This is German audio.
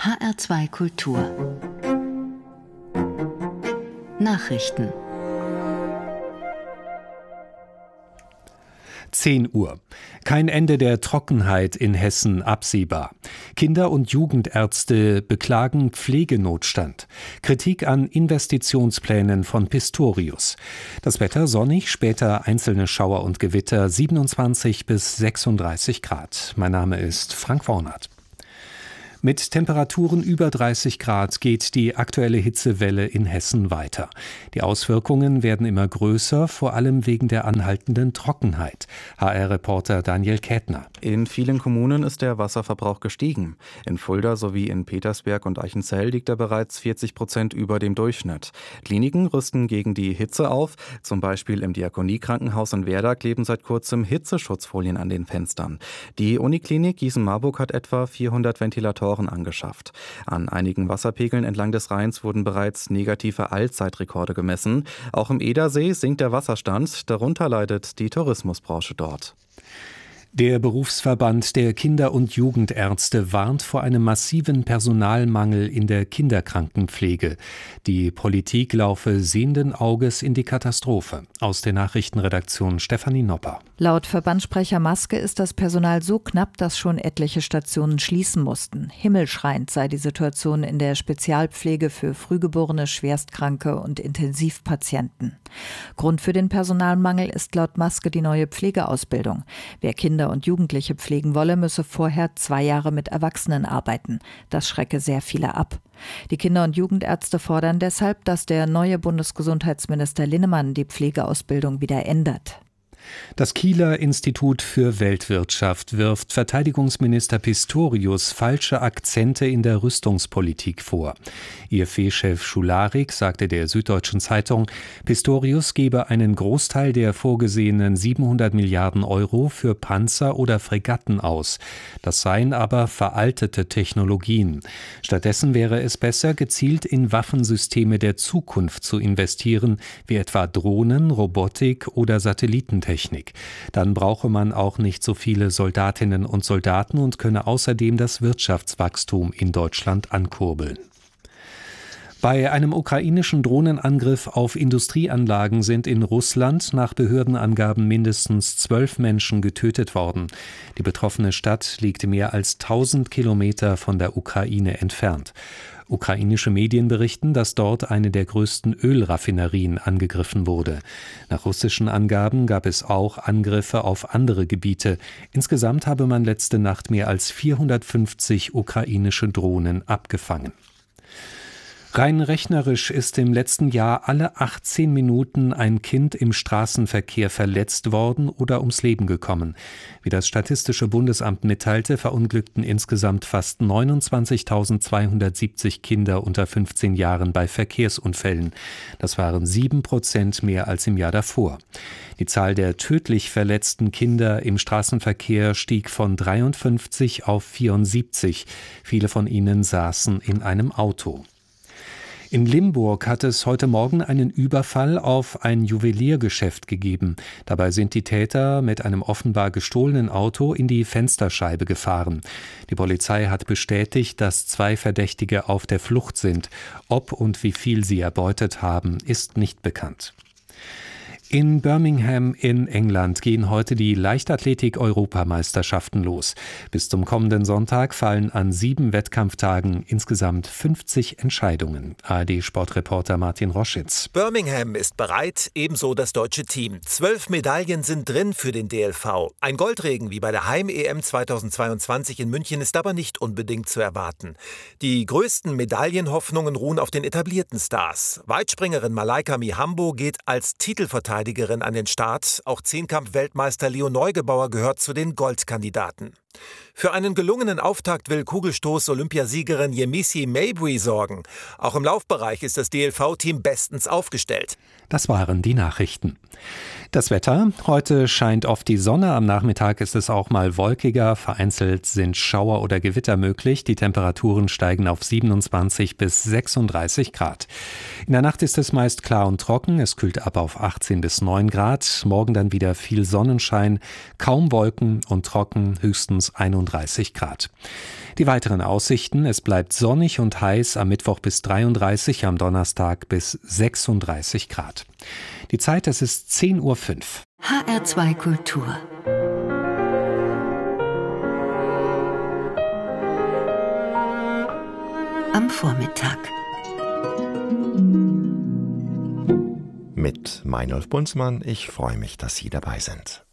HR2 Kultur Nachrichten 10 Uhr. Kein Ende der Trockenheit in Hessen absehbar. Kinder- und Jugendärzte beklagen Pflegenotstand. Kritik an Investitionsplänen von Pistorius. Das Wetter sonnig, später einzelne Schauer und Gewitter, 27 bis 36 Grad. Mein Name ist Frank Wornert. Mit Temperaturen über 30 Grad geht die aktuelle Hitzewelle in Hessen weiter. Die Auswirkungen werden immer größer, vor allem wegen der anhaltenden Trockenheit. HR-Reporter Daniel Kätner. In vielen Kommunen ist der Wasserverbrauch gestiegen. In Fulda sowie in Petersberg und Eichenzell liegt er bereits 40% über dem Durchschnitt. Kliniken rüsten gegen die Hitze auf. Zum Beispiel im Diakoniekrankenhaus in Werder kleben seit kurzem Hitzeschutzfolien an den Fenstern. Die Uniklinik Gießen-Marburg hat etwa 400 Ventilatoren angeschafft. An einigen Wasserpegeln entlang des Rheins wurden bereits negative Allzeitrekorde gemessen. Auch im Edersee sinkt der Wasserstand, darunter leidet die Tourismusbranche dort. Der Berufsverband der Kinder- und Jugendärzte warnt vor einem massiven Personalmangel in der Kinderkrankenpflege. Die Politik laufe sehenden Auges in die Katastrophe. Aus der Nachrichtenredaktion Stefanie Nopper. Laut Verbandssprecher Maske ist das Personal so knapp, dass schon etliche Stationen schließen mussten. Himmelschreiend sei die Situation in der Spezialpflege für Frühgeborene, Schwerstkranke und Intensivpatienten. Grund für den Personalmangel ist laut Maske die neue Pflegeausbildung. Wer Kinder und Jugendliche pflegen wolle, müsse vorher 2 Jahre mit Erwachsenen arbeiten. Das schrecke sehr viele ab. Die Kinder- und Jugendärzte fordern deshalb, dass der neue Bundesgesundheitsminister Linnemann die Pflegeausbildung wieder ändert. Das Kieler Institut für Weltwirtschaft wirft Verteidigungsminister Pistorius falsche Akzente in der Rüstungspolitik vor. IFW-Chef Schularik sagte der Süddeutschen Zeitung, Pistorius gebe einen Großteil der vorgesehenen 700 Milliarden Euro für Panzer oder Fregatten aus. Das seien aber veraltete Technologien. Stattdessen wäre es besser, gezielt in Waffensysteme der Zukunft zu investieren, wie etwa Drohnen, Robotik oder Satellitentechnik. Dann brauche man auch nicht so viele Soldatinnen und Soldaten und könne außerdem das Wirtschaftswachstum in Deutschland ankurbeln. Bei einem ukrainischen Drohnenangriff auf Industrieanlagen sind in Russland nach Behördenangaben mindestens 12 Menschen getötet worden. Die betroffene Stadt liegt mehr als 1000 Kilometer von der Ukraine entfernt. Ukrainische Medien berichten, dass dort eine der größten Ölraffinerien angegriffen wurde. Nach russischen Angaben gab es auch Angriffe auf andere Gebiete. Insgesamt habe man letzte Nacht mehr als 450 ukrainische Drohnen abgefangen. Rein rechnerisch ist im letzten Jahr alle 18 Minuten ein Kind im Straßenverkehr verletzt worden oder ums Leben gekommen. Wie das Statistische Bundesamt mitteilte, verunglückten insgesamt fast 29.270 Kinder unter 15 Jahren bei Verkehrsunfällen. Das waren 7% mehr als im Jahr davor. Die Zahl der tödlich verletzten Kinder im Straßenverkehr stieg von 53 auf 74. Viele von ihnen saßen in einem Auto. In Limburg hat es heute Morgen einen Überfall auf ein Juweliergeschäft gegeben. Dabei sind die Täter mit einem offenbar gestohlenen Auto in die Fensterscheibe gefahren. Die Polizei hat bestätigt, dass 2 Verdächtige auf der Flucht sind. Ob und wie viel sie erbeutet haben, ist nicht bekannt. In Birmingham in England gehen heute die Leichtathletik-Europameisterschaften los. Bis zum kommenden Sonntag fallen an 7 Wettkampftagen insgesamt 50 Entscheidungen. ARD-Sportreporter Martin Roschitz. Birmingham ist bereit, ebenso das deutsche Team. 12 Medaillen sind drin für den DLV. Ein Goldregen wie bei der Heim-EM 2022 in München ist aber nicht unbedingt zu erwarten. Die größten Medaillenhoffnungen ruhen auf den etablierten Stars. Weitspringerin Malaika Mihambo geht als Titelverteidigerin an den Start. Auch Zehnkampf-Weltmeister Leo Neugebauer gehört zu den Goldkandidaten. Für einen gelungenen Auftakt will Kugelstoß-Olympiasiegerin Yemisi Mabry sorgen. Auch im Laufbereich ist das DLV-Team bestens aufgestellt. Das waren die Nachrichten. Das Wetter. Heute scheint oft die Sonne. Am Nachmittag ist es auch mal wolkiger. Vereinzelt sind Schauer oder Gewitter möglich. Die Temperaturen steigen auf 27 bis 36 Grad. In der Nacht ist es meist klar und trocken. Es kühlt ab auf 18 bis 9 Grad. Morgen dann wieder viel Sonnenschein, kaum Wolken und trocken, höchstens 21 32 Grad. Die weiteren Aussichten: Es bleibt sonnig und heiß, am Mittwoch bis 33, am Donnerstag bis 36 Grad. Die Zeit, es ist 10:05 Uhr. HR2 Kultur. Am Vormittag. Mit Meinolf Bunzmann. Ich freue mich, dass Sie dabei sind.